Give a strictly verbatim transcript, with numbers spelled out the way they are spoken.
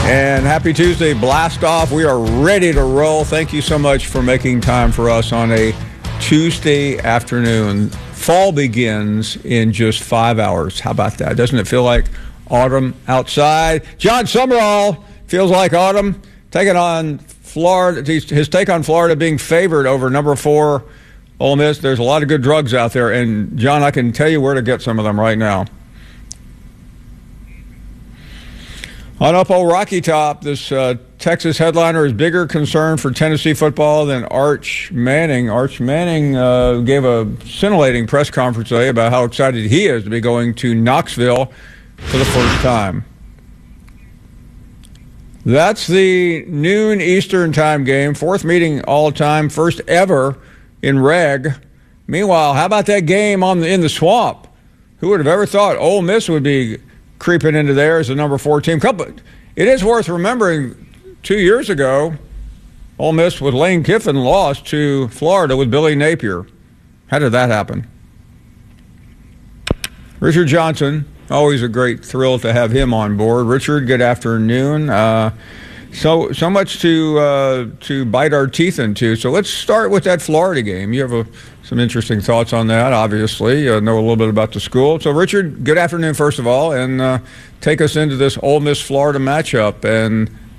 And happy Tuesday, blast off. We are ready to roll. Thank you so much for making time for us on a Tuesday afternoon. Fall begins in just five hours. How about that? Doesn't it feel like autumn outside? John Summerall feels like autumn. Taking on Florida, his take on Florida being favored over number four Ole Miss. There's a lot of good drugs out there. And, John, I can tell you where to get some of them right now. On up old Rocky Top, this uh, Texas headliner is bigger concern for Tennessee football than Arch Manning. Arch Manning uh, gave a scintillating press conference today about how excited he is to be going to Knoxville for the first time. That's the noon Eastern time game, fourth meeting all time, first ever in reg. Meanwhile, how about that game on the, in the swamp? Who would have ever thought Ole Miss would be creeping into there as a number four team? It is worth remembering two years ago, Ole Miss with Lane Kiffin lost to Florida with Billy Napier. How did that happen? Richard Johnson, always a great thrill to have him on board. Richard, good afternoon. Uh, so so much to uh, to bite our teeth into. So let's start with that Florida game. You have a, some interesting thoughts on that, obviously. You know a little bit about the school. So, Richard, good afternoon, first of all, and uh, take us into this Ole Miss-Florida matchup. And